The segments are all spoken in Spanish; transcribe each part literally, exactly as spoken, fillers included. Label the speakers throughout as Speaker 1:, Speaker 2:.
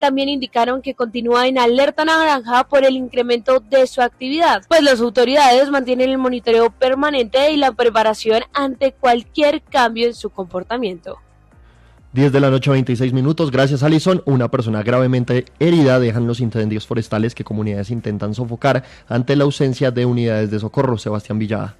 Speaker 1: también indicaron que continúa en alerta naranja por el incremento de su actividad, pues las autoridades mantienen el monitoreo permanente y la preparación ante cualquier cambio en su comportamiento.
Speaker 2: diez de la noche, veintiséis minutos. Gracias, Alison. Una persona gravemente herida dejan los incendios forestales que comunidades intentan sofocar ante la ausencia de unidades de socorro. Sebastián Villada.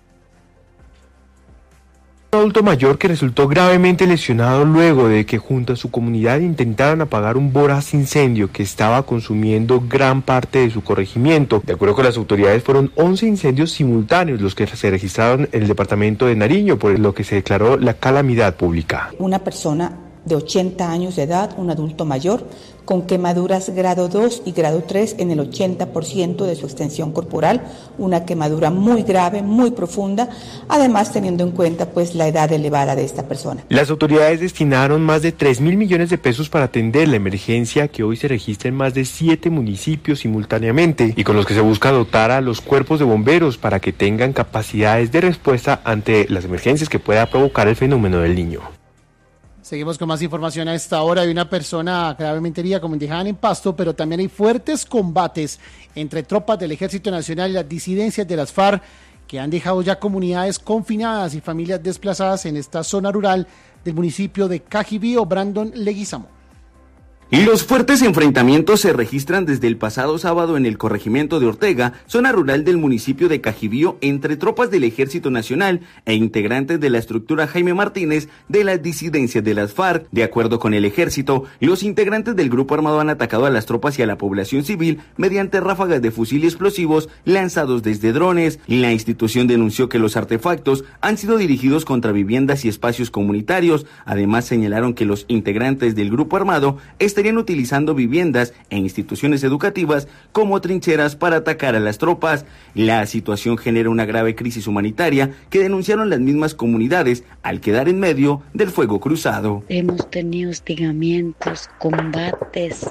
Speaker 3: Un adulto mayor que resultó gravemente lesionado luego de que junto a su comunidad intentaran apagar un voraz incendio que estaba consumiendo gran parte de su corregimiento. De acuerdo con las autoridades, fueron once incendios simultáneos los que se registraron en el departamento de Nariño, por lo que se declaró la calamidad pública.
Speaker 4: Una persona de ochenta años de edad, un adulto mayor, con quemaduras grado dos y grado tres en el ochenta por ciento de su extensión corporal, una quemadura muy grave, muy profunda, además teniendo en cuenta pues la edad elevada de esta persona.
Speaker 3: Las autoridades destinaron más de tres mil millones de pesos para atender la emergencia que hoy se registra en más de siete municipios simultáneamente y con los que se busca dotar a los cuerpos de bomberos para que tengan capacidades de respuesta ante las emergencias que pueda provocar el fenómeno del Niño.
Speaker 5: Seguimos con más información a esta hora. Hay una persona gravemente herida, como indicaban, en Pasto, pero también hay fuertes combates entre tropas del Ejército Nacional y las disidencias de las FARC que han dejado ya comunidades confinadas y familias desplazadas en esta zona rural del municipio de Cajibío. Brandon Leguizamo.
Speaker 6: Los fuertes enfrentamientos se registran desde el pasado sábado en el corregimiento de Ortega, zona rural del municipio de Cajibío, entre tropas del Ejército Nacional e integrantes de la estructura Jaime Martínez de las disidencias de las FARC. De acuerdo con el Ejército, los integrantes del grupo armado han atacado a las tropas y a la población civil mediante ráfagas de fusil y explosivos lanzados desde drones. La institución denunció que los artefactos han sido dirigidos contra viviendas y espacios comunitarios. Además, señalaron que los integrantes del grupo armado estarían utilizando viviendas e instituciones educativas como trincheras para atacar a las tropas. La situación genera una grave crisis humanitaria que denunciaron las mismas comunidades al quedar en medio del fuego cruzado.
Speaker 7: Hemos tenido hostigamientos, combates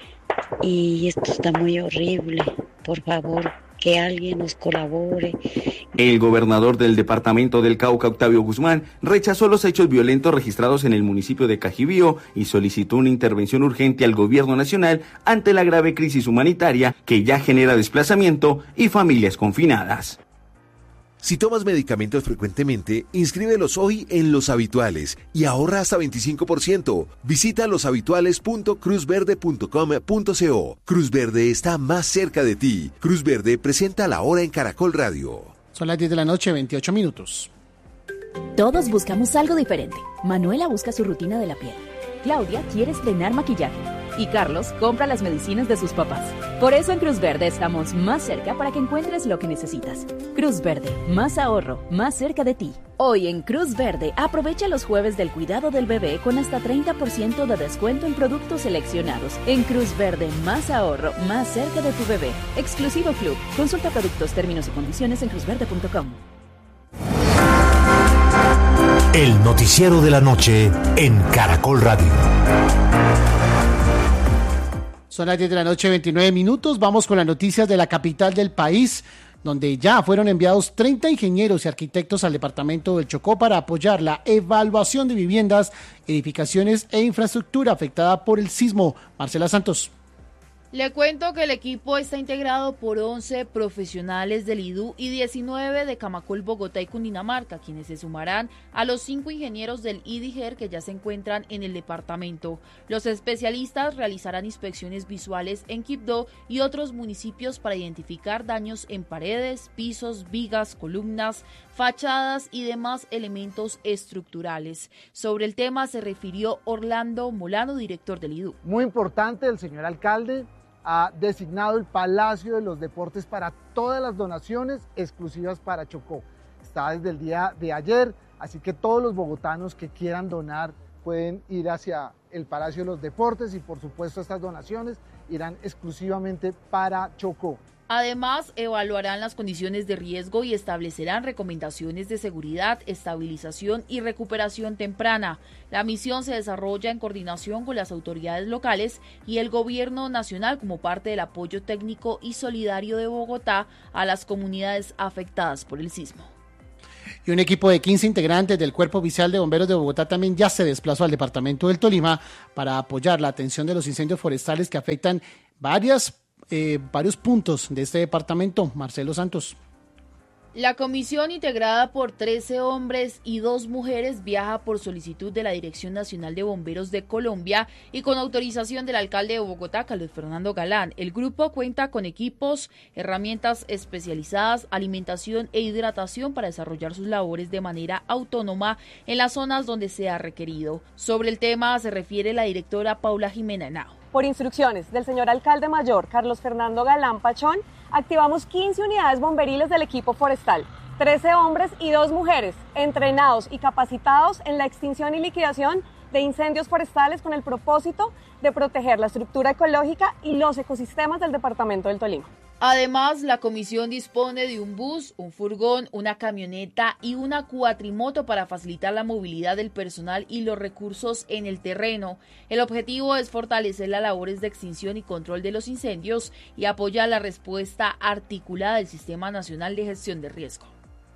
Speaker 7: y esto está muy horrible. Por favor, que alguien nos colabore.
Speaker 6: El gobernador del departamento del Cauca, Octavio Guzmán, rechazó los hechos violentos registrados en el municipio de Cajibío y solicitó una intervención urgente al gobierno nacional ante la grave crisis humanitaria que ya genera desplazamiento y familias confinadas.
Speaker 8: Si tomas medicamentos frecuentemente, inscríbelos hoy en Los Habituales y ahorra hasta veinticinco por ciento. Visita loshabituales punto cruz verde punto com punto co. Cruz Verde está más cerca de ti. Cruz Verde presenta La Hora en Caracol Radio.
Speaker 5: Son las diez de la noche, veintiocho minutos.
Speaker 9: Todos buscamos algo diferente. Manuela busca su rutina de la piel. Claudia quiere estrenar maquillaje. Y Carlos compra las medicinas de sus papás. Por eso en Cruz Verde estamos más cerca para que encuentres lo que necesitas. Cruz Verde, más ahorro, más cerca de ti. Hoy en Cruz Verde, aprovecha los jueves del cuidado del bebé con hasta treinta por ciento de descuento en productos seleccionados. En Cruz Verde, más ahorro, más cerca de tu bebé. Exclusivo Club. Consulta productos, términos y condiciones en cruz verde punto com.
Speaker 10: El noticiero de la noche en Caracol Radio.
Speaker 5: Son las diez de la noche, veintinueve minutos. Vamos con las noticias de la capital del país, donde ya fueron enviados treinta ingenieros y arquitectos al departamento del Chocó para apoyar la evaluación de viviendas, edificaciones e infraestructura afectada por el sismo. Marcela Santos.
Speaker 11: Le cuento que el equipo está integrado por once profesionales del I D U y diecinueve de Camacol, Bogotá y Cundinamarca, quienes se sumarán a los cinco ingenieros del IDIGER que ya se encuentran en el departamento. Los especialistas realizarán inspecciones visuales en Quibdó y otros municipios para identificar daños en paredes, pisos, vigas, columnas, fachadas y demás elementos estructurales. Sobre el tema se refirió Orlando Molano, director del I D U.
Speaker 12: Muy importante, el señor alcalde ha designado el Palacio de los Deportes para todas las donaciones exclusivas para Chocó. Está desde el día de ayer, así que todos los bogotanos que quieran donar pueden ir hacia el Palacio de los Deportes y por supuesto estas donaciones irán exclusivamente para Chocó.
Speaker 11: Además, evaluarán las condiciones de riesgo y establecerán recomendaciones de seguridad, estabilización y recuperación temprana. La misión se desarrolla en coordinación con las autoridades locales y el gobierno nacional como parte del apoyo técnico y solidario de Bogotá a las comunidades afectadas por el sismo.
Speaker 5: Y un equipo de quince integrantes del Cuerpo Oficial de Bomberos de Bogotá también ya se desplazó al departamento del Tolima para apoyar la atención de los incendios forestales que afectan varias, eh, varios puntos de este departamento. Marcelo Santos.
Speaker 11: La comisión, integrada por trece hombres y dos mujeres, viaja por solicitud de la Dirección Nacional de Bomberos de Colombia y con autorización del alcalde de Bogotá, Carlos Fernando Galán. El grupo cuenta con equipos, herramientas especializadas, alimentación e hidratación para desarrollar sus labores de manera autónoma en las zonas donde sea requerido. Sobre el tema se refiere la directora Paula Jimena Henao.
Speaker 13: Por instrucciones del señor alcalde mayor, Carlos Fernando Galán Pachón, activamos quince unidades bomberiles del equipo forestal, trece hombres y dos mujeres, entrenados y capacitados en la extinción y liquidación de incendios forestales con el propósito de proteger la estructura ecológica y los ecosistemas del departamento del Tolima.
Speaker 11: Además, la comisión dispone de un bus, un furgón, una camioneta y una cuatrimoto para facilitar la movilidad del personal y los recursos en el terreno. El objetivo es fortalecer las labores de extinción y control de los incendios y apoyar la respuesta articulada del Sistema Nacional de Gestión de Riesgo.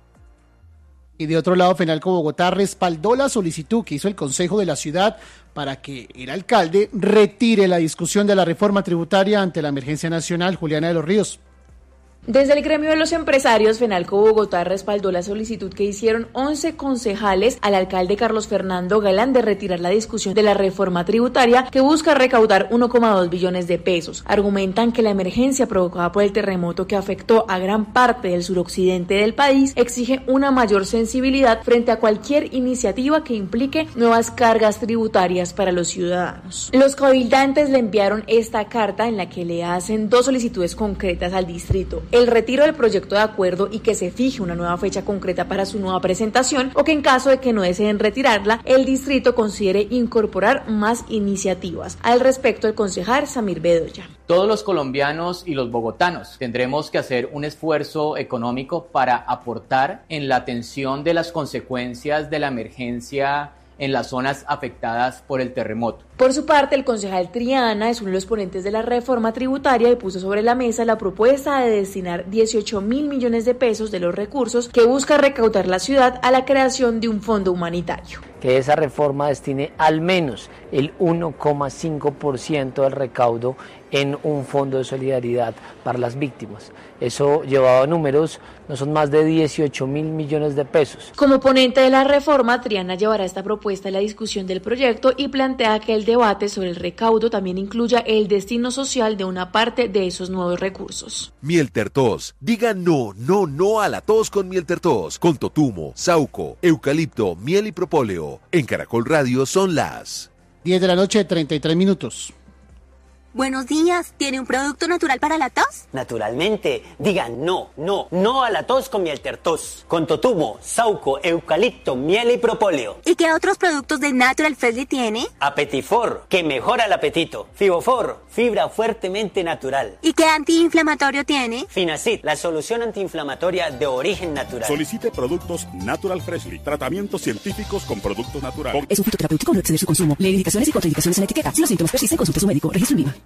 Speaker 5: Y de otro lado, Fenalco Bogotá respaldó la solicitud que hizo el Consejo de la Ciudad para que el alcalde retire la discusión de la reforma tributaria ante la emergencia nacional. Juliana de los Ríos.
Speaker 14: Desde el gremio de los empresarios, Fenalco Bogotá respaldó la solicitud que hicieron once concejales al alcalde Carlos Fernando Galán de retirar la discusión de la reforma tributaria que busca recaudar uno coma dos billones de pesos. Argumentan que la emergencia provocada por el terremoto que afectó a gran parte del suroccidente del país exige una mayor sensibilidad frente a cualquier iniciativa que implique nuevas cargas tributarias para los ciudadanos. Los cabildantes le enviaron esta carta en la que le hacen dos solicitudes concretas al distrito: el retiro del proyecto de acuerdo y que se fije una nueva fecha concreta para su nueva presentación, o que en caso de que no deseen retirarla, el distrito considere incorporar más iniciativas. Al respecto, el concejal Samir Bedoya.
Speaker 15: Todos los colombianos y los bogotanos tendremos que hacer un esfuerzo económico para aportar en la atención de las consecuencias de la emergencia en las zonas afectadas por el terremoto.
Speaker 14: Por su parte, el concejal Triana es uno de los ponentes de la reforma tributaria y puso sobre la mesa la propuesta de destinar dieciocho mil millones de pesos de los recursos que busca recaudar la ciudad a la creación de un fondo humanitario.
Speaker 16: Que esa reforma destine al menos el uno coma cinco por ciento del recaudo en un fondo de solidaridad para las víctimas. Eso, llevado a números, no son más de dieciocho mil millones de pesos.
Speaker 14: Como ponente de la reforma, Triana llevará esta propuesta a la discusión del proyecto y plantea que el debate sobre el recaudo también incluya el destino social de una parte de esos nuevos recursos.
Speaker 8: Miel Tertos. Diga no, no, no a la tos con Miel Tertos. Con totumo, sauco, eucalipto, miel y propóleo. En Caracol Radio son las
Speaker 5: diez de la noche, treinta y tres minutos.
Speaker 17: Buenos días, ¿tiene un producto natural para la tos?
Speaker 18: Naturalmente, digan no, no, no a la tos con Miel Tertos. Con totumo, sauco, eucalipto, miel y propóleo.
Speaker 17: ¿Y qué otros productos de Natural Freshly tiene?
Speaker 18: Apetifor, que mejora el apetito. Fibofor, fibra fuertemente natural.
Speaker 17: ¿Y qué antiinflamatorio tiene?
Speaker 18: Finacid, la solución antiinflamatoria de origen natural.
Speaker 19: Solicite productos Natural Freshly, tratamientos científicos con productos naturales.
Speaker 20: Es un fitoterapéutico, no excede su consumo. Lee indicaciones y contraindicaciones en la etiqueta. Si los síntomas persisten, consulte a su médico. Registro en viva.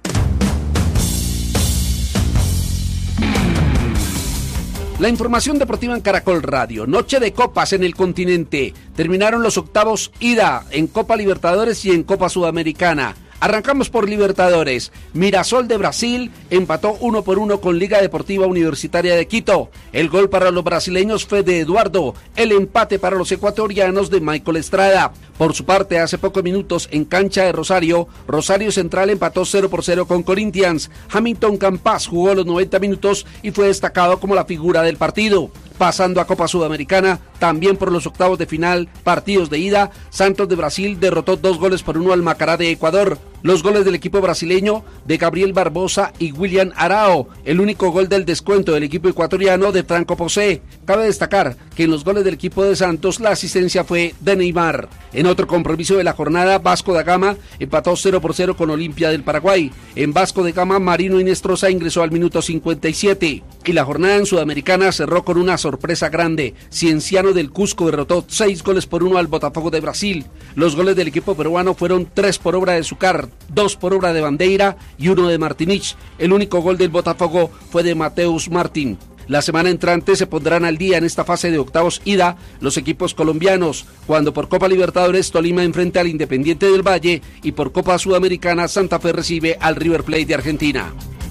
Speaker 21: La información deportiva en Caracol Radio. Noche de copas en el continente. Terminaron los octavos ida en Copa Libertadores y en Copa Sudamericana. Arrancamos por Libertadores. Mirasol de Brasil empató uno por uno con Liga Deportiva Universitaria de Quito. El gol para los brasileños fue de Eduardo. El empate para los ecuatorianos de Michael Estrada. Por su parte, hace pocos minutos en cancha de Rosario, Rosario Central empató cero por cero con Corinthians. Hamilton Campas jugó los noventa minutos y fue destacado como la figura del partido. Pasando a Copa Sudamericana, también por los octavos de final, partidos de ida, Santos de Brasil derrotó dos goles por uno al Macará de Ecuador. Los goles del equipo brasileño de Gabriel Barbosa y William Arao, el único gol del descuento del equipo ecuatoriano de Franco Posé. Cabe destacar que en los goles del equipo de Santos la asistencia fue de Neymar. En otro compromiso de la jornada, Vasco da Gama empató cero por cero con Olimpia del Paraguay. En Vasco da Gama, Marino Inestrosa ingresó al minuto cincuenta y siete. Y la jornada en Sudamericana cerró con una sorpresa grande. Cienciano del Cusco derrotó seis goles por uno al Botafogo de Brasil. Los goles del equipo peruano fueron tres por obra de Zucar, dos por obra de Bandeira y uno de Martinich. El único gol del Botafogo fue de Mateus Martín. La semana entrante se pondrán al día en esta fase de octavos ida los equipos colombianos, cuando por Copa Libertadores Tolima enfrenta al Independiente del Valle y por Copa Sudamericana Santa Fe recibe al River Plate de Argentina.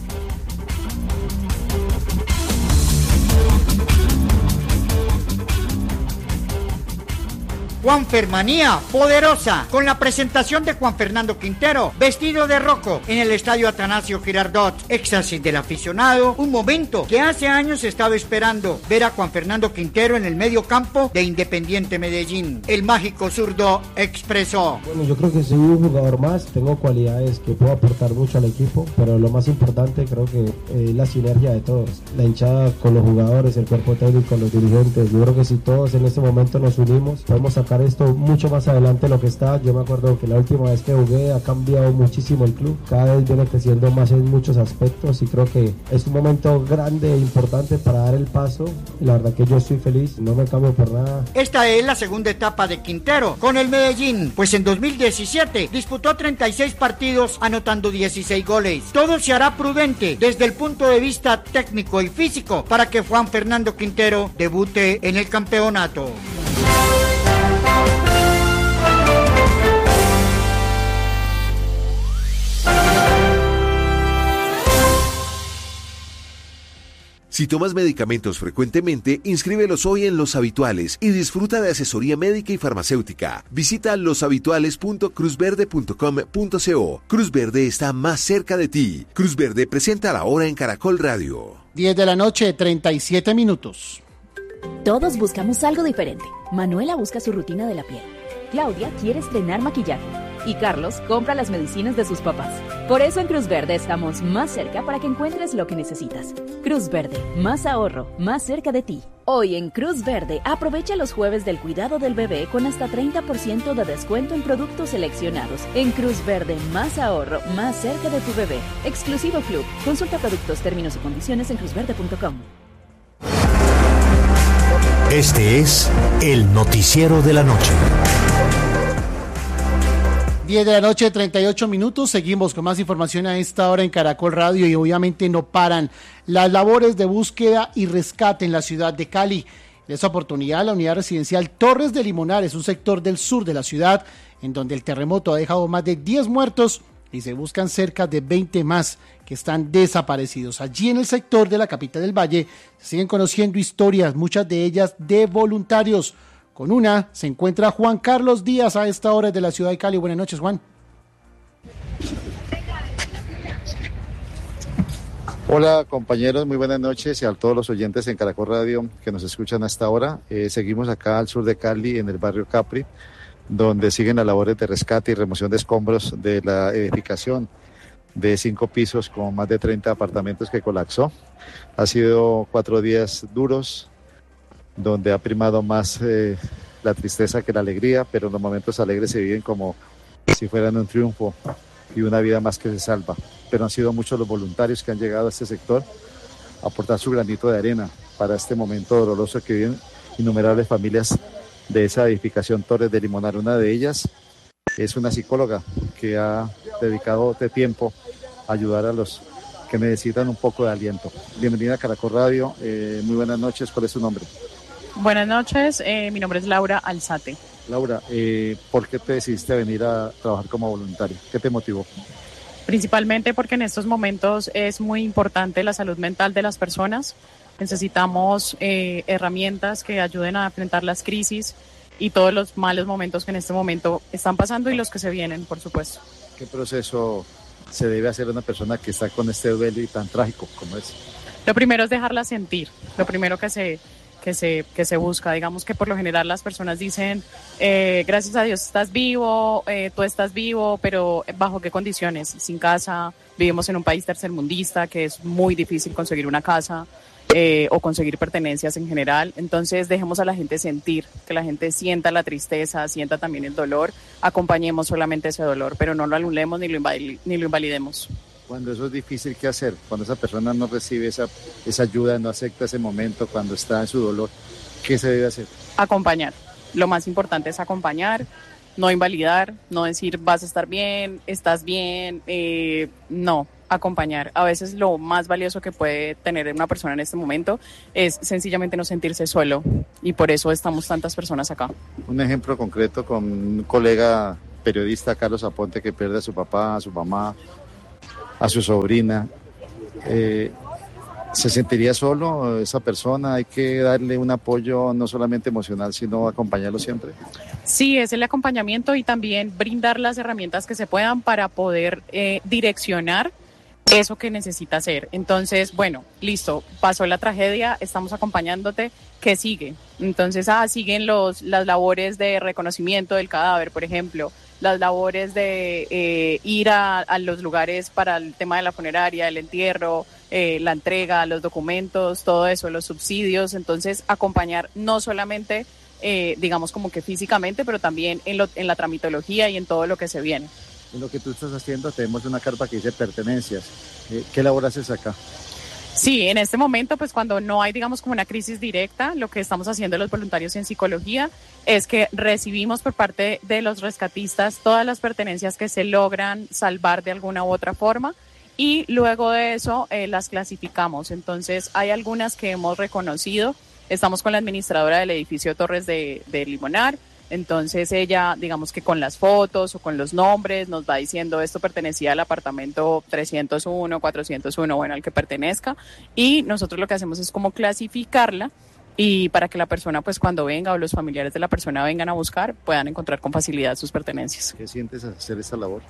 Speaker 1: Juanfermanía poderosa, con la presentación de Juan Fernando Quintero, vestido de rojo, en el estadio Atanasio Girardot. Éxtasis del aficionado, un momento que hace años estaba esperando, ver a Juan Fernando Quintero en el medio campo de Independiente Medellín. El mágico zurdo expresó:
Speaker 22: bueno, yo creo que soy un jugador más, tengo cualidades que puedo aportar mucho al equipo, pero lo más importante creo que es la sinergia de todos, la hinchada con los jugadores, el cuerpo técnico, los dirigentes. Yo creo que si todos en este momento nos unimos, podemos sacar esto mucho más adelante de lo que está. Yo me acuerdo que la última vez que jugué ha cambiado muchísimo el club, cada vez viene creciendo más en muchos aspectos y creo que es un momento grande e importante para dar el paso y la verdad que yo estoy feliz, no me cambio por nada.
Speaker 1: Esta es la segunda etapa de Quintero con el Medellín, pues en dos mil diecisiete disputó treinta y seis partidos anotando dieciséis goles. Todo se hará prudente desde el punto de vista técnico y físico para que Juan Fernando Quintero debute en el campeonato.
Speaker 8: Si tomas medicamentos frecuentemente, inscríbelos hoy en Los Habituales y disfruta de asesoría médica y farmacéutica. Visita los habituales punto cruz verde punto com punto co. Cruz Verde está más cerca de ti. Cruz Verde presenta la hora en Caracol Radio.
Speaker 5: diez de la noche, treinta y siete minutos.
Speaker 9: Todos buscamos algo diferente. Manuela busca su rutina de la piel. Claudia quiere estrenar maquillaje. Y Carlos compra las medicinas de sus papás. Por eso en Cruz Verde estamos más cerca para que encuentres lo que necesitas. Cruz Verde, más ahorro, más cerca de ti. Hoy en Cruz Verde, aprovecha los jueves del cuidado del bebé con hasta treinta por ciento de descuento en productos seleccionados. En Cruz Verde, más ahorro, más cerca de tu bebé. Exclusivo Club. Consulta productos, términos y condiciones en cruz verde punto com.
Speaker 10: Este es el noticiero de la noche.
Speaker 5: diez de la noche, treinta y ocho minutos. Seguimos con más información a esta hora en Caracol Radio y obviamente no paran las labores de búsqueda y rescate en la ciudad de Cali. En esta oportunidad, la unidad residencial Torres de Limonares, un sector del sur de la ciudad, en donde el terremoto ha dejado más de diez muertos y se buscan cerca de veinte más que están desaparecidos. Allí en el sector de la capital del Valle se siguen conociendo historias, muchas de ellas de voluntarios. Con una se encuentra Juan Carlos Díaz a esta hora de la ciudad de Cali. Buenas noches, Juan.
Speaker 23: Hola compañeros, muy buenas noches y a todos los oyentes en Caracol Radio que nos escuchan a esta hora. Eh, seguimos acá al sur de Cali, en el barrio Capri, donde siguen las labores de rescate y remoción de escombros de la edificación de cinco pisos con más de treinta apartamentos que colapsó. Ha sido cuatro días duros, donde ha primado más eh, la tristeza que la alegría, pero los momentos alegres se viven como si fueran un triunfo y una vida más que se salva. Pero han sido muchos los voluntarios que han llegado a este sector a aportar su granito de arena para este momento doloroso que viven innumerables familias de esa edificación Torres de Limonar. Una de ellas es una psicóloga que ha dedicado de tiempo a ayudar a los que necesitan un poco de aliento. Bienvenida a Caracol Radio, eh, muy buenas noches, ¿cuál es su nombre?
Speaker 24: Buenas noches, eh, mi nombre es Laura Alzate.
Speaker 23: Laura, eh, ¿por qué te decidiste venir a trabajar como voluntaria? ¿Qué te motivó?
Speaker 24: Principalmente porque en estos momentos es muy importante la salud mental de las personas. Necesitamos eh, herramientas que ayuden a enfrentar las crisis y todos los malos momentos que en este momento están pasando y los que se vienen, por supuesto.
Speaker 23: ¿Qué proceso se debe hacer a una persona que está con este duelo y tan trágico como es?
Speaker 24: Lo primero es dejarla sentir, lo primero que se... Que se, que se busca, digamos que por lo general las personas dicen, eh, gracias a Dios estás vivo, eh, tú estás vivo, pero ¿bajo qué condiciones? Sin casa, vivimos en un país tercermundista que es muy difícil conseguir una casa eh, o conseguir pertenencias en general, entonces dejemos a la gente sentir, que la gente sienta la tristeza, sienta también el dolor, acompañemos solamente ese dolor, pero no lo anulemos ni lo, invali- ni lo invalidemos.
Speaker 23: Cuando eso es difícil, ¿qué hacer? Cuando esa persona no recibe esa, esa ayuda, no acepta ese momento, cuando está en su dolor, ¿qué se debe hacer?
Speaker 24: Acompañar. Lo más importante es acompañar, no invalidar, no decir vas a estar bien, estás bien, eh, no. acompañar. A veces lo más valioso que puede tener una persona en este momento es sencillamente no sentirse solo, y por eso estamos tantas personas acá.
Speaker 23: Un ejemplo concreto con un colega periodista, Carlos Aponte, que pierde a su papá, a su mamá, a su sobrina. Eh, ¿Se sentiría solo esa persona? ¿Hay que darle un apoyo no solamente emocional, sino acompañarlo siempre?
Speaker 24: Sí, es el acompañamiento y también brindar las herramientas que se puedan para poder eh, direccionar eso que necesita hacer. Entonces, bueno, listo, pasó la tragedia, estamos acompañándote, ¿qué sigue? Entonces, ah, siguen los, las labores de reconocimiento del cadáver, por ejemplo, las labores de eh, ir a, a los lugares para el tema de la funeraria, el entierro, eh, la entrega, los documentos, todo eso, los subsidios. Entonces, acompañar no solamente, eh, digamos, como que físicamente, pero también en, lo, en la tramitología y en todo lo que se viene.
Speaker 23: En lo que tú estás haciendo, tenemos una carpa que dice pertenencias. ¿Qué labor haces acá?
Speaker 24: Sí, en este momento, pues cuando no hay, digamos, como una crisis directa, lo que estamos haciendo los voluntarios en psicología es que recibimos por parte de los rescatistas todas las pertenencias que se logran salvar de alguna u otra forma, y luego de eso eh, las clasificamos. Entonces hay algunas que hemos reconocido. Estamos con la administradora del edificio Torres de, de Limonar. Entonces ella, digamos que con las fotos o con los nombres nos va diciendo esto pertenecía al apartamento trescientos uno, cuatrocientos uno, bueno, al que pertenezca, y nosotros lo que hacemos es como clasificarla, y para que la persona, pues cuando venga o los familiares de la persona vengan a buscar, puedan encontrar con facilidad sus pertenencias.
Speaker 23: ¿Qué sientes al hacer esta labor?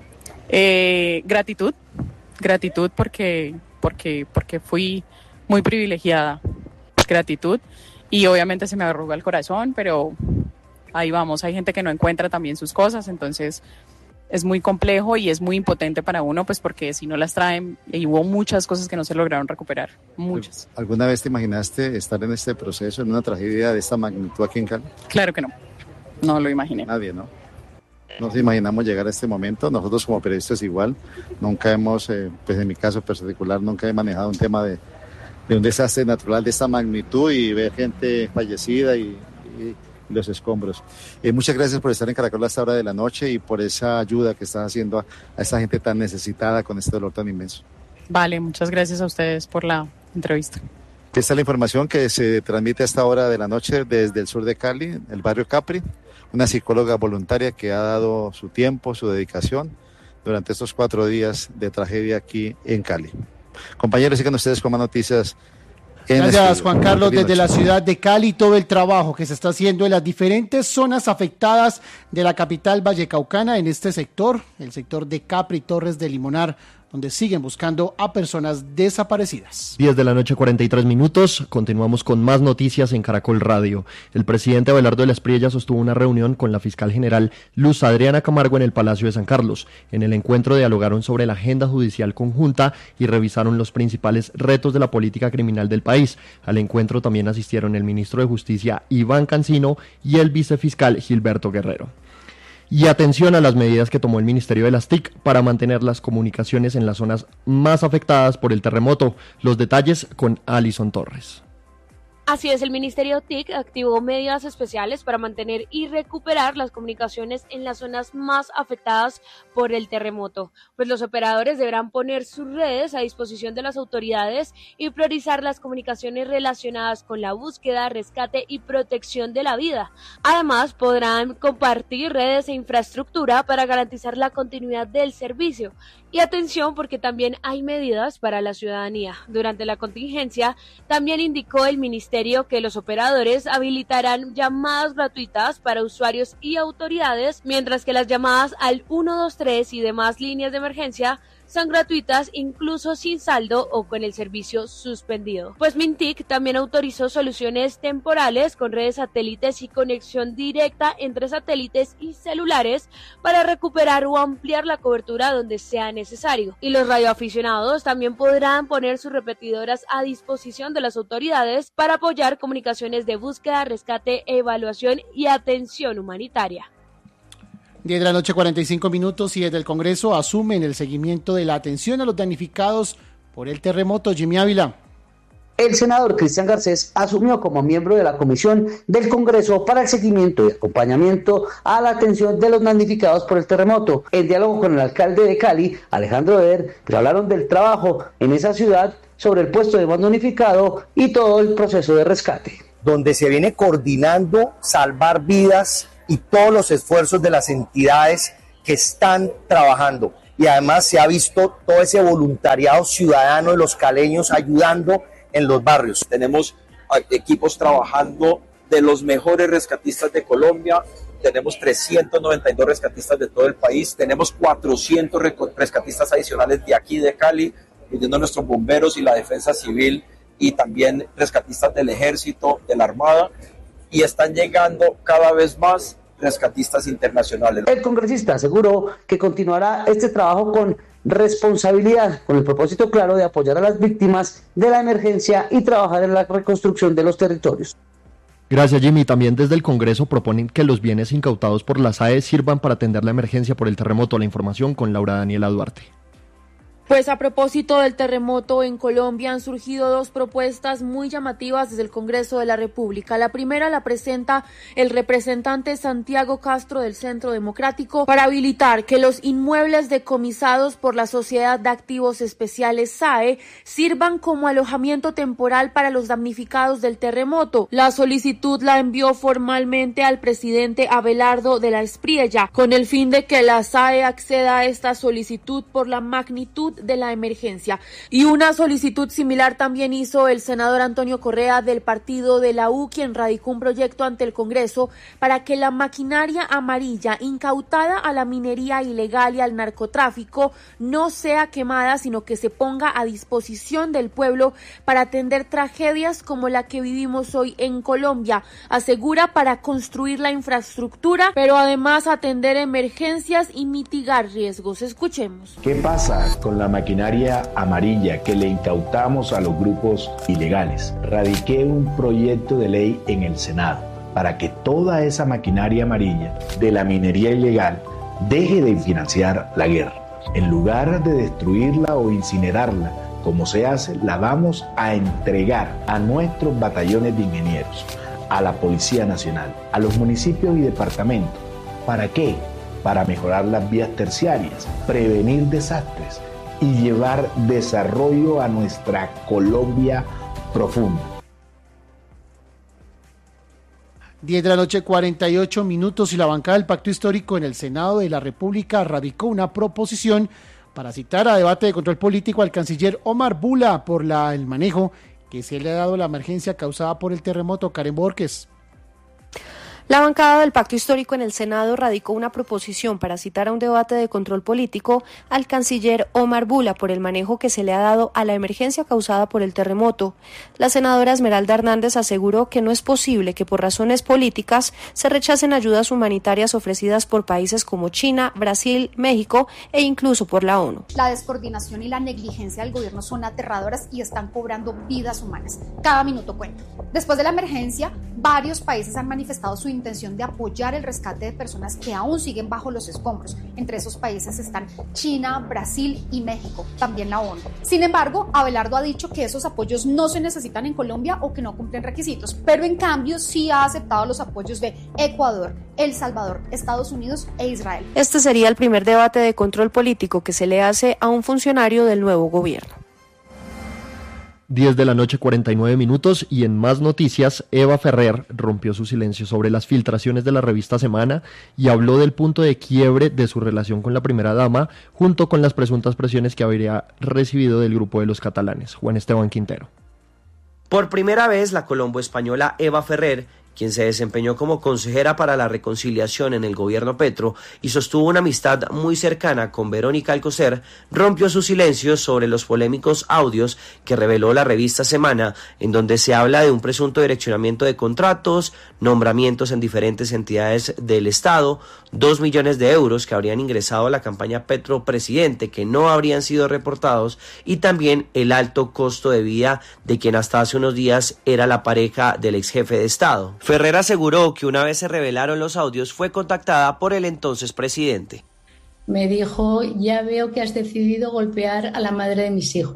Speaker 24: Eh, gratitud, gratitud porque, porque, porque fui muy privilegiada, gratitud, y obviamente se me arruga el corazón, pero ahí vamos. Hay gente que no encuentra también sus cosas, entonces es muy complejo y es muy impotente para uno, pues porque si no las traen, y hubo muchas cosas que no se lograron recuperar, muchas.
Speaker 23: ¿Alguna vez te imaginaste estar en este proceso, en una tragedia de esta magnitud aquí en Cali?
Speaker 24: Claro que no, no lo imaginé.
Speaker 23: Nadie, ¿no? No nos imaginamos llegar a este momento. Nosotros como periodistas igual, nunca hemos, eh, pues en mi caso particular, nunca he manejado un tema de, de un desastre natural de esta magnitud y ver gente fallecida y, y los escombros. Eh, muchas gracias por estar en Caracol a esta hora de la noche y por esa ayuda que están haciendo a, a esta gente tan necesitada con este dolor tan inmenso.
Speaker 24: Vale, muchas gracias a ustedes por la entrevista.
Speaker 23: Esta es la información que se transmite a esta hora de la noche desde el sur de Cali, el barrio Capri, una psicóloga voluntaria que ha dado su tiempo, su dedicación durante estos cuatro días de tragedia aquí en Cali. Compañeros, sigan ustedes con más noticias.
Speaker 5: Gracias, Juan Carlos, desde la ciudad de Cali, todo el trabajo que se está haciendo en las diferentes zonas afectadas de la capital vallecaucana en este sector, el sector de Capri, Torres de Limonar, donde siguen buscando a personas desaparecidas.
Speaker 2: diez de la noche, cuarenta y tres minutos. Continuamos con más noticias en Caracol Radio. El presidente Abelardo de la Espriella sostuvo una reunión con la fiscal general Luz Adriana Camargo en el Palacio de San Carlos. En el encuentro dialogaron sobre la agenda judicial conjunta y revisaron los principales retos de la política criminal del país. Al encuentro también asistieron el ministro de Justicia Iván Cancino y el vicefiscal Gilberto Guerrero. Y atención a las medidas que tomó el Ministerio de las T I C para mantener las comunicaciones en las zonas más afectadas por el terremoto. Los detalles con Alison Torres.
Speaker 3: Así es, el Ministerio T I C activó medidas especiales para mantener y recuperar las comunicaciones en las zonas más afectadas por el terremoto, pues los operadores deberán poner sus redes a disposición de las autoridades y priorizar las comunicaciones relacionadas con la búsqueda, rescate y protección de la vida. Además, podrán compartir redes e infraestructura para garantizar la continuidad del servicio. Y atención, porque también hay medidas para la ciudadanía. Durante la contingencia, también indicó el Ministerio que los operadores habilitarán llamadas gratuitas para usuarios y autoridades, mientras que las llamadas al uno dos tres y demás líneas de emergencia son gratuitas incluso sin saldo o con el servicio suspendido. Pues Mintic también autorizó soluciones temporales con redes satélites y conexión directa entre satélites y celulares para recuperar o ampliar la cobertura donde sea necesario. Y los radioaficionados también podrán poner sus repetidoras a disposición de las autoridades para apoyar comunicaciones de búsqueda, rescate, evaluación y atención humanitaria.
Speaker 5: diez de la noche, cuarenta y cinco minutos, y desde el Congreso asumen el seguimiento de la atención a los damnificados por el terremoto. Jimmy Ávila.
Speaker 4: El senador Cristian Garcés asumió como miembro de la Comisión del Congreso para el seguimiento y acompañamiento a la atención de los damnificados por el terremoto. En diálogo con el alcalde de Cali, Alejandro Eder, pues hablaron del trabajo en esa ciudad sobre el puesto de más damnificado y todo el proceso de rescate.
Speaker 6: Donde se viene coordinando salvar vidas y todos los esfuerzos de las entidades que están trabajando. Y además se ha visto todo ese voluntariado ciudadano de los caleños ayudando en los barrios. Tenemos equipos trabajando de los mejores rescatistas de Colombia, tenemos trescientos noventa y dos rescatistas de todo el país, tenemos cuatrocientos rescatistas adicionales de aquí de Cali, incluyendo nuestros bomberos y la defensa civil, y también rescatistas del ejército, de la armada, y están llegando cada vez más rescatistas internacionales.
Speaker 4: El congresista aseguró que continuará este trabajo con responsabilidad, con el propósito claro de apoyar a las víctimas de la emergencia y trabajar en la reconstrucción de los territorios.
Speaker 2: Gracias, Jimmy. También desde el Congreso proponen que los bienes incautados por las A E sirvan para atender la emergencia por el terremoto. La información con Laura Daniela Duarte.
Speaker 14: Pues a propósito del terremoto en Colombia han surgido dos propuestas muy llamativas desde el Congreso de la República. La primera la presenta el representante Santiago Castro del Centro Democrático para habilitar que los inmuebles decomisados por la Sociedad de Activos Especiales S A E sirvan como alojamiento temporal para los damnificados del terremoto. La solicitud la envió formalmente al presidente Abelardo de la Espriella con el fin de que la S A E acceda a esta solicitud por la magnitud de la emergencia. Y una solicitud similar también hizo el senador Antonio Correa del partido de la U, quien radicó un proyecto ante el Congreso para que la maquinaria amarilla incautada a la minería ilegal y al narcotráfico no sea quemada, sino que se ponga a disposición del pueblo para atender tragedias como la que vivimos hoy en Colombia. Asegura para construir la infraestructura, pero además atender emergencias y mitigar riesgos. Escuchemos.
Speaker 7: ¿Qué pasa con la maquinaria amarilla que le incautamos a los grupos ilegales? Radiqué un proyecto de ley en el Senado para que toda esa maquinaria amarilla de la minería ilegal deje de financiar la guerra. En lugar de destruirla o incinerarla, como se hace, la vamos a entregar a nuestros batallones de ingenieros, a la Policía Nacional, a los municipios y departamentos. ¿Para qué? Para mejorar las vías terciarias, prevenir desastres y llevar desarrollo a nuestra Colombia profunda.
Speaker 5: diez de la noche, cuarenta y ocho minutos, y la bancada del Pacto Histórico en el Senado de la República radicó una proposición para citar a debate de control político al canciller Omar Bula por la, el manejo que se le ha dado a la emergencia causada por el terremoto. Karen Borges.
Speaker 12: La bancada del Pacto Histórico en el Senado radicó una proposición para citar a un debate de control político al canciller Omar Bula por el manejo que se le ha dado a la emergencia causada por el terremoto. La senadora Esmeralda Hernández aseguró que no es posible que por razones políticas se rechacen ayudas humanitarias ofrecidas por países como China, Brasil, México e incluso por la ONU.
Speaker 25: La descoordinación y la negligencia del gobierno son aterradoras y están cobrando vidas humanas. Cada minuto cuenta. Después de la emergencia, varios países han manifestado su intención de apoyar el rescate de personas que aún siguen bajo los escombros. Entre esos países están China, Brasil y México, también la ONU. Sin embargo, Abelardo ha dicho que esos apoyos no se necesitan en Colombia o que no cumplen requisitos, pero en cambio sí ha aceptado los apoyos de Ecuador, El Salvador, Estados Unidos e Israel.
Speaker 12: Este sería el primer debate de control político que se le hace a un funcionario del nuevo gobierno.
Speaker 2: diez de la noche, cuarenta y nueve minutos, y en más noticias, Eva Ferrer rompió su silencio sobre las filtraciones de la revista Semana y habló del punto de quiebre de su relación con la primera dama, junto con las presuntas presiones que habría recibido del grupo de los catalanes. Juan Esteban Quintero.
Speaker 26: Por primera vez, la colombo-española Eva Ferrer, quien se desempeñó como consejera para la reconciliación en el gobierno Petro y sostuvo una amistad muy cercana con Verónica Alcocer, rompió su silencio sobre los polémicos audios que reveló la revista Semana, en donde se habla de un presunto direccionamiento de contratos, nombramientos en diferentes entidades del Estado, dos millones de euros que habrían ingresado a la campaña Petro Presidente que no habrían sido reportados, y también el alto costo de vida de quien hasta hace unos días era la pareja del ex jefe de Estado. Ferrer aseguró que una vez se revelaron los audios fue contactada por el entonces presidente.
Speaker 27: Me dijo: ya veo que has decidido golpear a la madre de mis hijos.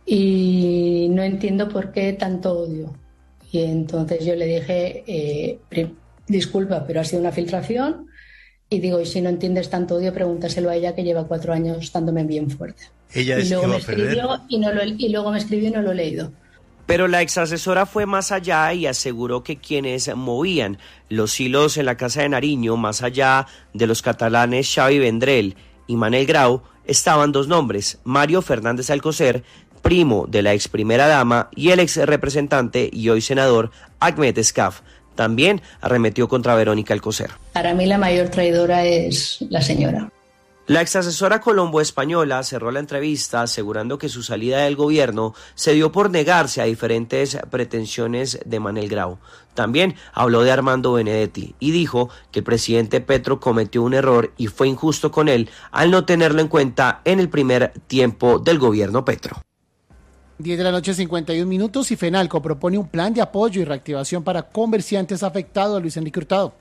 Speaker 11: y no entiendo por qué tanto odio. Y entonces yo le dije, eh, disculpa, pero ha sido una filtración. Y digo, y si no entiendes tanto odio, pregúntaselo a ella, que lleva cuatro años dándome bien fuerte.
Speaker 13: Ella
Speaker 11: y, luego me escribió y, no lo, y luego me escribió y no lo he leído.
Speaker 26: Pero la exasesora fue más allá y aseguró que quienes movían los hilos en la Casa de Nariño, más allá de los catalanes Xavi Vendrell y Manel Grau, estaban dos nombres: Mario Fernández Alcocer, primo de la ex primera dama, y el ex representante y hoy senador Ahmed Escaf. También arremetió contra Verónica Alcocer.
Speaker 11: Para mí la mayor traidora es la señora.
Speaker 26: La exasesora colombo-española cerró la entrevista asegurando que su salida del gobierno se dio por negarse a diferentes pretensiones de Manel Grau. También habló de Armando Benedetti y dijo que el presidente Petro cometió un error y fue injusto con él al no tenerlo en cuenta en el primer tiempo del gobierno Petro.
Speaker 5: diez de la noche, cincuenta y un minutos, y FENALCO propone un plan de apoyo y reactivación para comerciantes afectados. Luis Enrique Hurtado.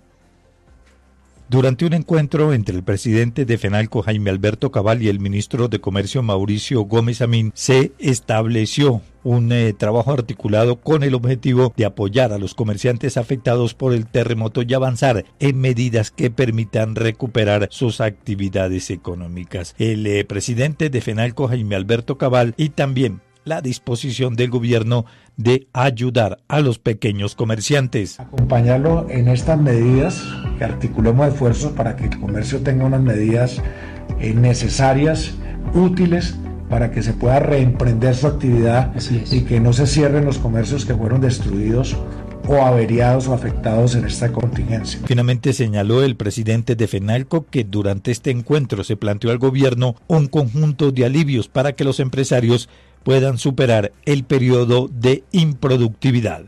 Speaker 15: Durante un encuentro entre el presidente de FENALCO, Jaime Alberto Cabal, y el ministro de Comercio, Mauricio Gómez Amín, se estableció un eh, trabajo articulado con el objetivo de apoyar a los comerciantes afectados por el terremoto y avanzar en medidas que permitan recuperar sus actividades económicas. El eh, presidente de FENALCO, Jaime Alberto Cabal, y también la disposición del gobierno de ayudar a los pequeños comerciantes.
Speaker 16: Acompañarlo en estas medidas, que articulemos esfuerzos para que el comercio tenga unas medidas eh, necesarias, útiles, para que se pueda reemprender su actividad y que no se cierren los comercios que fueron destruidos o averiados o afectados en esta contingencia.
Speaker 15: Finalmente señaló el presidente de FENALCO que durante este encuentro se planteó al gobierno un conjunto de alivios para que los empresarios puedan superar el periodo de improductividad.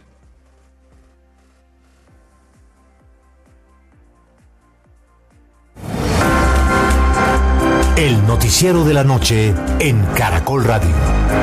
Speaker 10: El noticiero de la noche en Caracol Radio.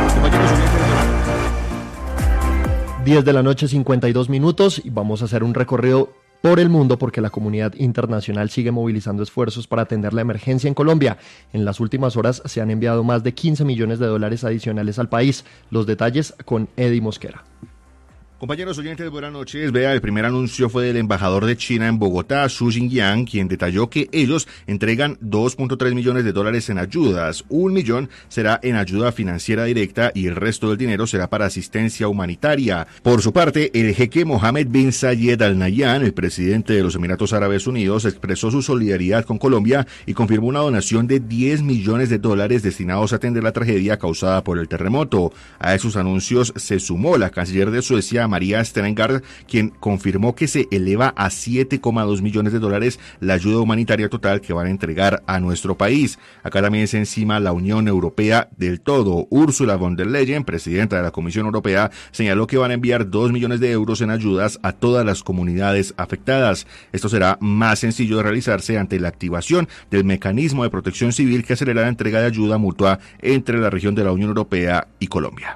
Speaker 2: diez de la noche, cincuenta y dos minutos, y vamos a hacer un recorrido por el mundo porque la comunidad internacional sigue movilizando esfuerzos para atender la emergencia en Colombia. En las últimas horas se han enviado más de quince millones de dólares adicionales al país. Los detalles con Eddie Mosquera.
Speaker 17: Compañeros oyentes, buenas noches. Vea, el primer anuncio fue del embajador de China en Bogotá, Xu Jingyang, quien detalló que ellos entregan dos punto tres millones de dólares en ayudas. Un millón será en ayuda financiera directa y el resto del dinero será para asistencia humanitaria. Por su parte, el jeque Mohammed bin Zayed Al Nahyan, el presidente de los Emiratos Árabes Unidos, expresó su solidaridad con Colombia y confirmó una donación de diez millones de dólares destinados a atender la tragedia causada por el terremoto. A esos anuncios se sumó la canciller de Suecia, María Stenengard, quien confirmó que se eleva a siete coma dos millones de dólares la ayuda humanitaria total que van a entregar a nuestro país. Acá también se encima la Unión Europea del todo. Ursula von der Leyen, presidenta de la Comisión Europea, señaló que van a enviar dos millones de euros en ayudas a todas las comunidades afectadas. Esto será más sencillo de realizarse ante la activación del mecanismo de protección civil que acelera la entrega de ayuda mutua entre la región de la Unión Europea y Colombia.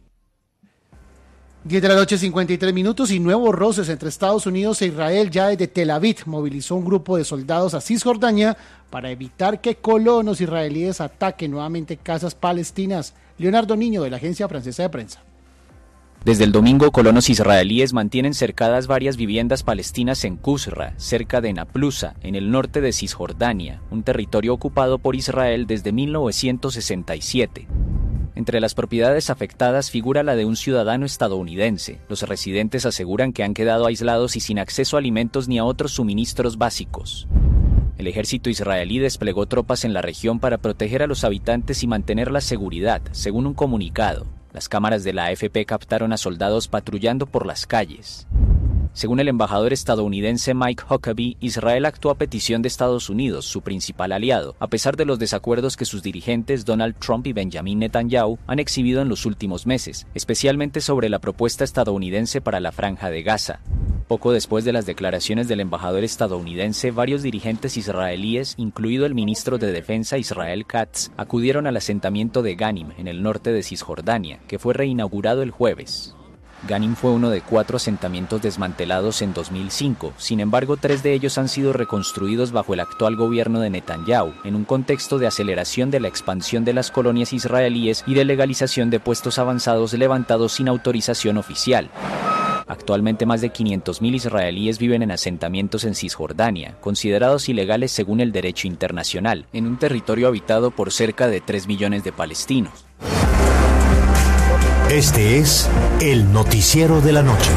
Speaker 5: diez de la noche, cincuenta y tres minutos, y nuevos roces entre Estados Unidos e Israel. Ya desde Tel Aviv movilizó un grupo de soldados a Cisjordania para evitar que colonos israelíes ataquen nuevamente casas palestinas. Leonardo Niño, de la Agencia Francesa de Prensa.
Speaker 18: Desde el domingo, colonos israelíes mantienen cercadas varias viviendas palestinas en Qusra, cerca de Naplusa, en el norte de Cisjordania, un territorio ocupado por Israel desde mil novecientos sesenta y siete. Entre las propiedades afectadas figura la de un ciudadano estadounidense. Los residentes aseguran que han quedado aislados y sin acceso a alimentos ni a otros suministros básicos. El ejército israelí desplegó tropas en la región para proteger a los habitantes y mantener la seguridad, según un comunicado. Las cámaras de la A F P captaron a soldados patrullando por las calles. Según el embajador estadounidense Mike Huckabee, Israel actuó a petición de Estados Unidos, su principal aliado, a pesar de los desacuerdos que sus dirigentes Donald Trump y Benjamin Netanyahu han exhibido en los últimos meses, especialmente sobre la propuesta estadounidense para la Franja de Gaza. Poco después de las declaraciones del embajador estadounidense, varios dirigentes israelíes, incluido el ministro de Defensa Israel Katz, acudieron al asentamiento de Ganim, en el norte de Cisjordania, que fue reinaugurado el jueves. Ganim fue uno de cuatro asentamientos desmantelados en dos mil cinco. Sin embargo, tres de ellos han sido reconstruidos bajo el actual gobierno de Netanyahu, en un contexto de aceleración de la expansión de las colonias israelíes y de legalización de puestos avanzados levantados sin autorización oficial. Actualmente más de quinientos mil israelíes viven en asentamientos en Cisjordania, considerados ilegales según el derecho internacional, en un territorio habitado por cerca de tres millones de palestinos.
Speaker 10: Este es el noticiero de la noche.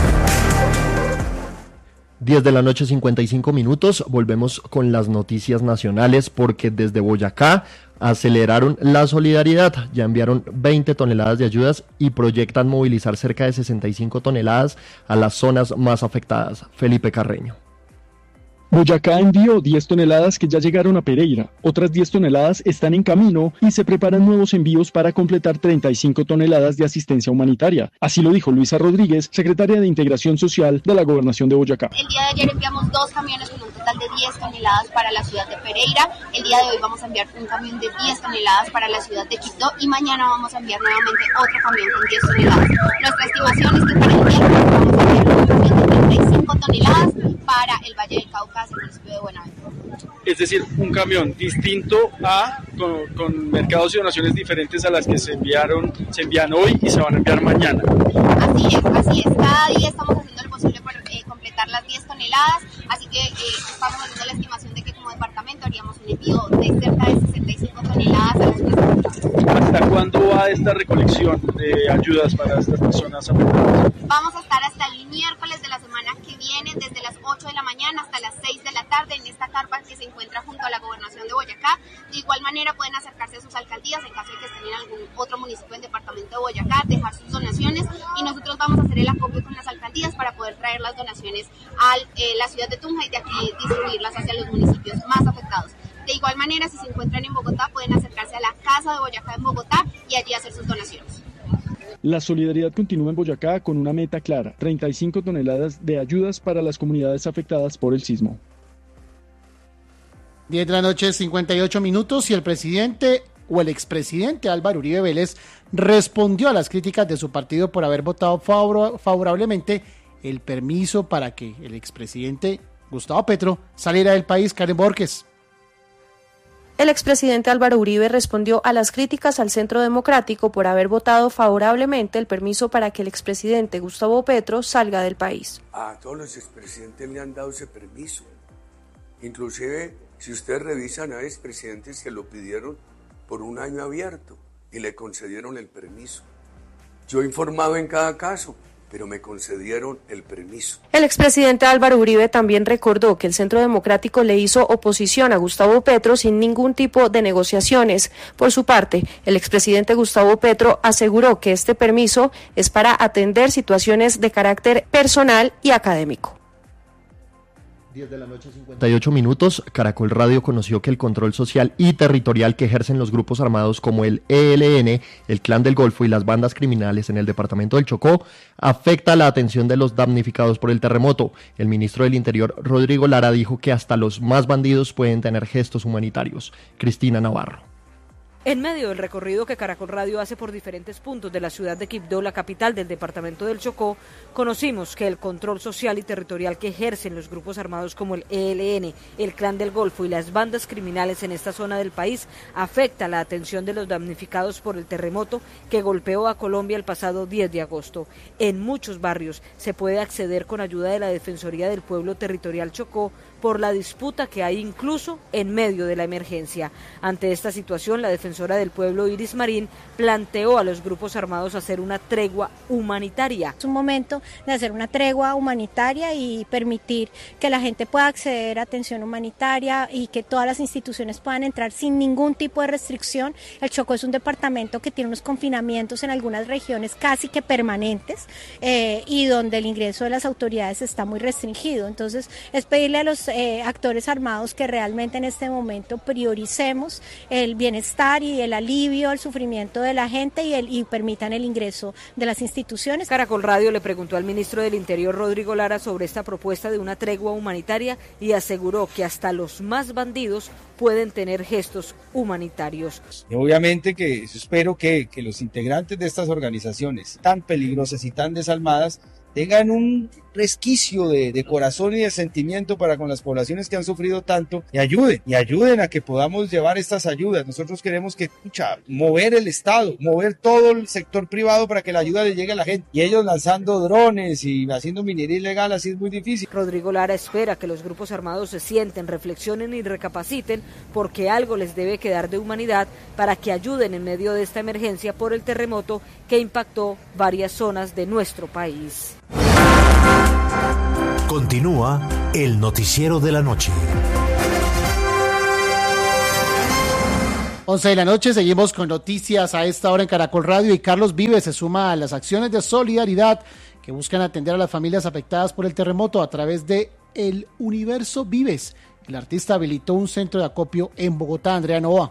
Speaker 2: diez de la noche, cincuenta y cinco minutos. Volvemos con las noticias nacionales porque desde Boyacá aceleraron la solidaridad. Ya enviaron veinte toneladas de ayudas y proyectan movilizar cerca de sesenta y cinco toneladas a las zonas más afectadas. Felipe Carreño.
Speaker 1: Boyacá envió diez toneladas que ya llegaron a Pereira, otras diez toneladas están en camino y se preparan nuevos envíos para completar treinta y cinco toneladas de asistencia humanitaria. Así lo dijo Luisa Rodríguez, secretaria de Integración Social de la Gobernación de Boyacá.
Speaker 13: El día de ayer enviamos dos camiones con un total de diez toneladas para la ciudad de Pereira. El día de hoy vamos a enviar un camión de diez toneladas para la ciudad de Quito y mañana vamos a enviar nuevamente otro camión con diez toneladas. Nuestra estimación es que para el miércoles vamos a enviar un camión de treinta y cinco toneladas para el Valle del Cauca, el municipio de Buenaventura.
Speaker 19: Es decir, un camión distinto a con, con mercados y donaciones diferentes a las que se enviaron, se envían hoy y se van a enviar mañana.
Speaker 13: Así es, así es. Cada día estamos haciendo lo posible por eh, completar las diez toneladas, así que eh, estamos haciendo la estimación de que como departamento haríamos un envío de cerca de sesenta y cinco toneladas a las personas.
Speaker 19: ¿Hasta cuándo va esta recolección de ayudas para estas personas afectadas?
Speaker 13: Vamos a estar hasta el miércoles de la semana que viene, desde las ocho de la mañana hasta las seis de la tarde en esta carpa que se encuentra junto a la Gobernación de Boyacá. De igual manera pueden acercarse a sus alcaldías en caso de que estén en algún otro municipio del departamento de Boyacá, dejar sus donaciones y nosotros vamos a hacer el acopio con las alcaldías para poder traer las donaciones a eh, la ciudad de Tunja y de aquí distribuirlas hacia los municipios más afectados. De igual manera, si se encuentran en Bogotá, pueden acercarse a la Casa de Boyacá en Bogotá y allí hacer sus donaciones.
Speaker 1: La solidaridad continúa en Boyacá con una meta clara, treinta y cinco toneladas de ayudas para las comunidades afectadas por el sismo.
Speaker 5: diez de la noche, cincuenta y ocho minutos, y el presidente o el expresidente Álvaro Uribe Vélez respondió a las críticas de su partido por haber votado favor- favorablemente el permiso para que el expresidente Gustavo Petro saliera del país. Karen Borges.
Speaker 12: El expresidente Álvaro Uribe respondió a las críticas al Centro Democrático por haber votado favorablemente el permiso para que el expresidente Gustavo Petro salga del país.
Speaker 20: A todos los expresidentes le han dado ese permiso. Inclusive, si ustedes revisan a expresidentes que lo pidieron por un año abierto y le concedieron el permiso. Yo he informado en cada caso, pero me concedieron el permiso.
Speaker 12: El expresidente Álvaro Uribe también recordó que el Centro Democrático le hizo oposición a Gustavo Petro sin ningún tipo de negociaciones. Por su parte, el expresidente Gustavo Petro aseguró que este permiso es para atender situaciones de carácter personal y académico.
Speaker 2: diez de la noche, cincuenta y ocho minutos. Caracol Radio conoció que el control social y territorial que ejercen los grupos armados como el E L N, el Clan del Golfo y las bandas criminales en el departamento del Chocó afecta la atención de los damnificados por el terremoto. El ministro del Interior, Rodrigo Lara, dijo que hasta los más bandidos pueden tener gestos humanitarios. Cristina Navarro.
Speaker 21: En medio del recorrido que Caracol Radio hace por diferentes puntos de la ciudad de Quibdó, la capital del departamento del Chocó, conocimos que el control social y territorial que ejercen los grupos armados como el E L N, el Clan del Golfo y las bandas criminales en esta zona del país afecta la atención de los damnificados por el terremoto que golpeó a Colombia el pasado diez de agosto. En muchos barrios se puede acceder con ayuda de la Defensoría del Pueblo Territorial Chocó por la disputa que hay incluso en medio de la emergencia. Ante esta situación, la defensora del pueblo, Iris Marín, planteó a los grupos armados hacer una tregua humanitaria.
Speaker 22: Es un momento de hacer una tregua humanitaria y permitir que la gente pueda acceder a atención humanitaria y que todas las instituciones puedan entrar sin ningún tipo de restricción. El Chocó es un departamento que tiene unos confinamientos en algunas regiones casi que permanentes eh, y donde el ingreso de las autoridades está muy restringido. Entonces, es pedirle a los los eh, actores armados que realmente en este momento prioricemos el bienestar y el alivio al sufrimiento de la gente y, el, y permitan el ingreso de las instituciones.
Speaker 21: Caracol Radio le preguntó al ministro del Interior, Rodrigo Lara, sobre esta propuesta de una tregua humanitaria y aseguró que hasta los más bandidos pueden tener gestos humanitarios.
Speaker 3: Obviamente que espero que, que los integrantes de estas organizaciones tan peligrosas y tan desalmadas tengan un resquicio de, de corazón y de sentimiento para con las poblaciones que han sufrido tanto y ayuden, y ayuden a que podamos llevar estas ayudas. Nosotros queremos que, escucha, mover el Estado, mover todo el sector privado para que la ayuda le llegue a la gente. Y ellos lanzando drones y haciendo minería ilegal, así es muy difícil.
Speaker 21: Rodrigo Lara espera que los grupos armados se sienten, reflexionen y recapaciten porque algo les debe quedar de humanidad para que ayuden en medio de esta emergencia por el terremoto que impactó varias zonas de nuestro país.
Speaker 10: Continúa el noticiero de la noche.
Speaker 5: once de la noche, seguimos con noticias a esta hora en Caracol Radio y Carlos Vives se suma a las acciones de solidaridad que buscan atender a las familias afectadas por el terremoto a través de El Universo Vives. El artista habilitó un centro de acopio en Bogotá. Andrea Novoa.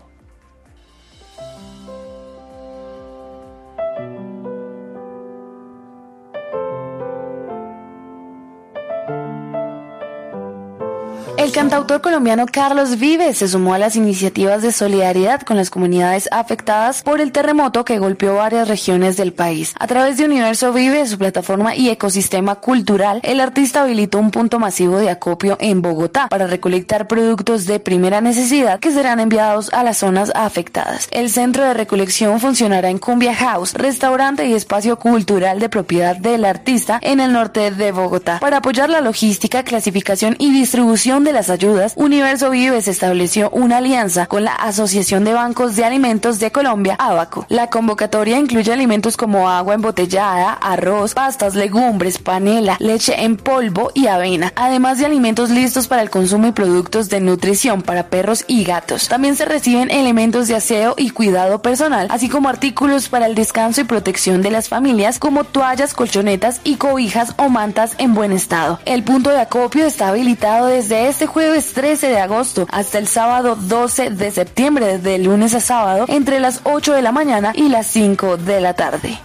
Speaker 6: El cantautor colombiano Carlos Vives se sumó a las iniciativas de solidaridad con las comunidades afectadas por el terremoto que golpeó varias regiones del país. A través de Universo Vives, su plataforma y ecosistema cultural, el artista habilitó un punto masivo de acopio en Bogotá para recolectar productos de primera necesidad que serán enviados a las zonas afectadas. El centro de recolección funcionará en Cumbia House, restaurante y espacio cultural de propiedad del artista en el norte de Bogotá. Para apoyar la logística, clasificación y distribución de las ayudas, Universo Vives estableció una alianza con la Asociación de Bancos de Alimentos de Colombia, ABACO. La convocatoria incluye alimentos como agua embotellada, arroz, pastas, legumbres, panela, leche en polvo y avena, además de alimentos listos para el consumo y productos de nutrición para perros y gatos. También se reciben elementos de aseo y cuidado personal, así como artículos para el descanso y protección de las familias, como toallas, colchonetas y cobijas o mantas en buen estado. El punto de acopio está habilitado desde este jueves trece de agosto hasta el sábado doce de septiembre, desde lunes a sábado, entre las ocho de la mañana y las cinco de la tarde.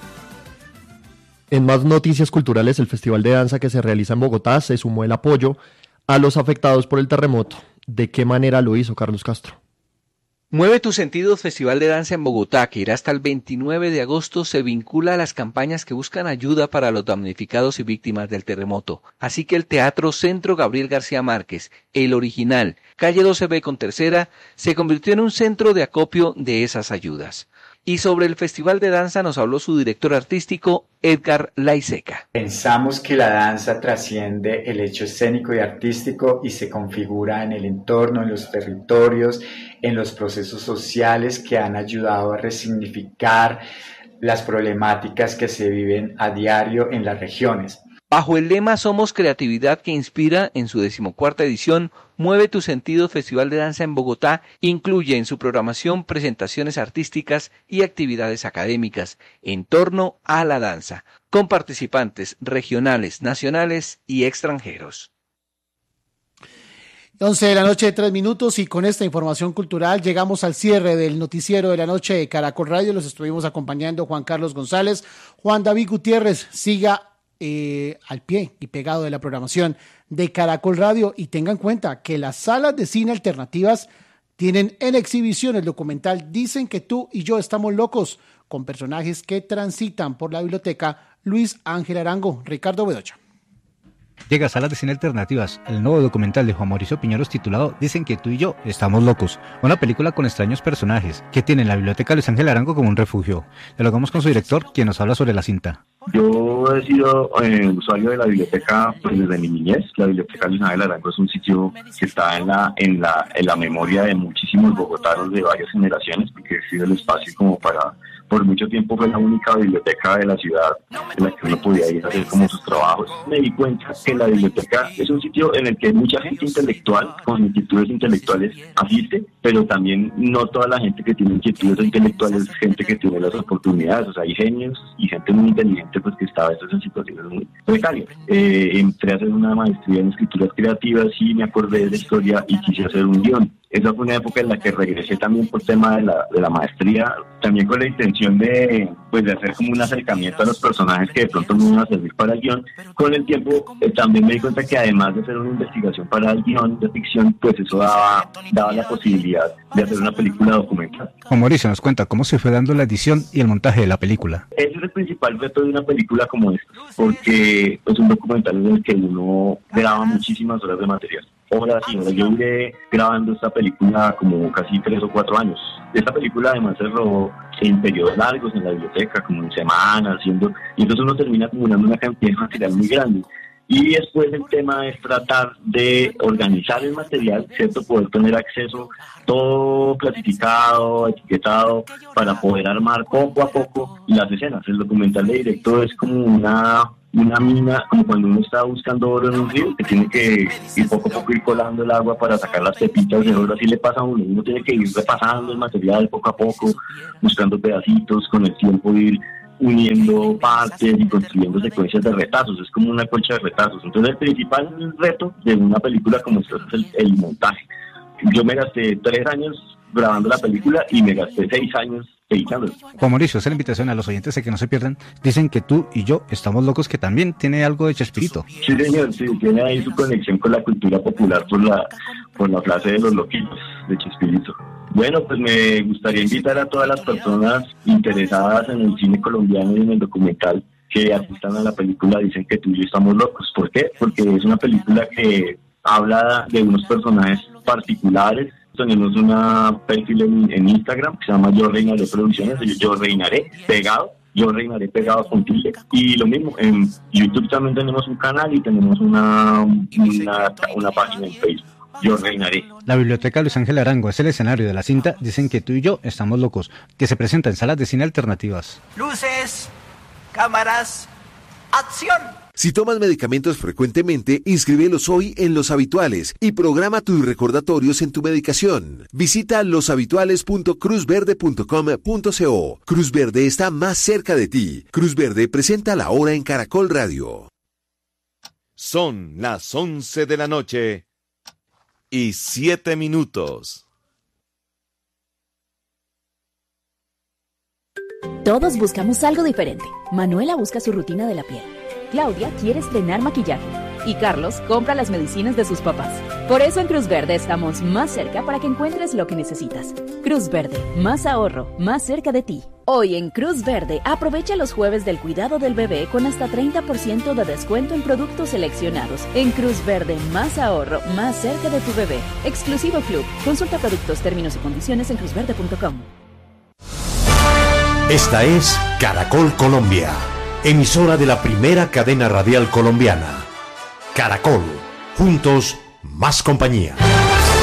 Speaker 2: En más noticias culturales, el Festival de Danza que se realiza en Bogotá se sumó el apoyo a los afectados por el terremoto. ¿De qué manera lo hizo Carlos Castro?
Speaker 8: Mueve tus sentidos Festival de Danza en Bogotá, que irá hasta el veintinueve de agosto, se vincula a las campañas que buscan ayuda para los damnificados y víctimas del terremoto. Así que el Teatro Centro Gabriel García Márquez, el original, calle doce B con tercera, se convirtió en un centro de acopio de esas ayudas. Y sobre el Festival de Danza nos habló su director artístico, Edgar Laiseca.
Speaker 9: Pensamos que la danza trasciende el hecho escénico y artístico y se configura en el entorno, en los territorios, en los procesos sociales que han ayudado a resignificar las problemáticas que se viven a diario en las regiones.
Speaker 8: Bajo el lema Somos Creatividad que Inspira, en su decimocuarta edición, Mueve tus sentidos Festival de Danza en Bogotá incluye en su programación presentaciones artísticas y actividades académicas en torno a la danza, con participantes regionales, nacionales y extranjeros.
Speaker 5: once de la noche, tres minutos, y con esta información cultural llegamos al cierre del noticiero de la noche de Caracol Radio. Los estuvimos acompañando Juan Carlos González, Juan David Gutiérrez. Siga Eh, al pie y pegado de la programación de Caracol Radio y tengan en cuenta que las salas de cine alternativas tienen en exhibición el documental Dicen que tú y yo estamos locos, con personajes que transitan por la biblioteca Luis Ángel Arango. Ricardo Bedoya.
Speaker 23: Llega a Salas de Cine Alternativas el nuevo documental de Juan Mauricio Piñeros titulado Dicen que tú y yo estamos locos, una película con extraños personajes que tiene la biblioteca Luis Ángel Arango como un refugio. Dialogamos con su director, quien nos habla sobre la cinta.
Speaker 24: Yo he sido eh, usuario de la biblioteca pues, desde mi niñez. La biblioteca Luis Ángel Arango es un sitio que está en la, en la, en la memoria de muchísimos bogotanos de varias generaciones, porque ha sido el espacio como para por mucho tiempo fue la única biblioteca de la ciudad en la que uno podía ir a hacer como sus trabajos. Me di cuenta que la biblioteca es un sitio en el que mucha gente intelectual, con inquietudes intelectuales, asiste, pero también no toda la gente que tiene inquietudes intelectuales es gente que tiene las oportunidades. O sea, hay genios y gente muy inteligente pues que está a veces en situaciones muy precarias. Eh, entré a hacer una maestría en escrituras creativas y me acordé de la historia y quise hacer un guión. Esa fue una época en la que regresé también por tema de la, de la maestría, también con la intención de, pues, de hacer como un acercamiento a los personajes que de pronto me iban a servir para el guión. Con el tiempo eh, también me di cuenta que además de hacer una investigación para el guión de ficción, pues eso daba, daba la posibilidad de hacer una película documental.
Speaker 23: Juan Mauricio nos cuenta cómo se fue dando la edición y el montaje de la película.
Speaker 24: Ese es el principal reto de una película como esta, porque es un documental en el que uno graba muchísimas horas de material. Horas y horas. Yo duré grabando esta película como casi tres o cuatro años. Esta película además se rodó en periodos largos en la biblioteca, como en semanas, haciendo, y entonces uno termina acumulando una cantidad de material muy grande. Y después el tema es tratar de organizar el material, ¿cierto? Poder tener acceso todo clasificado, etiquetado, para poder armar poco a poco las escenas. El documental de directo es como una... una mina, como cuando uno está buscando oro en un río, que tiene que ir poco a poco ir colando el agua para sacar las pepitas de oro. Así le pasa a uno, uno tiene que ir repasando el material poco a poco, buscando pedacitos, con el tiempo ir uniendo partes y construyendo secuencias de retazos. Es como una colcha de retazos. Entonces el principal reto de una película como esta es el, el montaje. Yo me gasté tres años grabando la película y me gasté seis años editándola.
Speaker 23: Juan Mauricio, esa es la invitación a los oyentes a que no se pierdan. Dicen que tú y yo estamos locos, que también tiene algo de Chespirito.
Speaker 24: Sí, señor, sí, tiene ahí su conexión con la cultura popular por la, por la frase de los loquitos de Chespirito. Bueno, pues me gustaría invitar a todas las personas interesadas en el cine colombiano y en el documental que asistan a la película Dicen que tú y yo estamos locos. ¿Por qué? Porque es una película que habla de unos personajes particulares. Tenemos una perfil en, en Instagram que se llama Yo Reinaré Producciones, Yo Reinaré Pegado, Yo Reinaré Pegado con tilde. Y lo mismo, en YouTube también tenemos un canal y tenemos una, una, una página en Facebook. Yo Reinaré.
Speaker 23: La Biblioteca Luis Ángel Arango es el escenario de la cinta Dicen que tú y yo estamos locos, que se presenta en salas de cine alternativas.
Speaker 4: Luces, cámaras, acción.
Speaker 7: Si tomas medicamentos frecuentemente, inscríbelos hoy en Los Habituales y programa tus recordatorios en tu medicación. Visita loshabituales punto cruz verde punto com punto co. Cruz Verde está más cerca de ti. Cruz Verde presenta La Hora en Caracol Radio.
Speaker 11: Son las once de la noche y siete minutos.
Speaker 14: Todos buscamos algo diferente. Manuela busca su rutina de la piel. Claudia quiere estrenar maquillaje. Y Carlos compra las medicinas de sus papás. Por eso en Cruz Verde estamos más cerca para que encuentres lo que necesitas. Cruz Verde, más ahorro, más cerca de ti. Hoy en Cruz Verde, aprovecha los jueves del cuidado del bebé con hasta treinta por ciento de descuento en productos seleccionados. En Cruz Verde, más ahorro, más cerca de tu bebé. Exclusivo Club. Consulta productos, términos y condiciones en cruz verde punto com.
Speaker 10: Esta es Caracol Colombia, emisora de la primera cadena radial colombiana. Caracol, juntos, más compañía.